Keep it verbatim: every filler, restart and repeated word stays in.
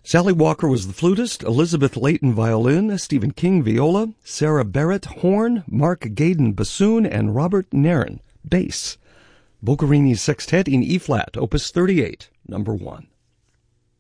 Sally Walker was the flutist, Elizabeth Layton violin, Stephen King viola, Sarah Barrett horn, Mark Gaydon bassoon, and Robert Nairn bass. Boccherini's Sextet in E-flat, opus thirty-eight, number one.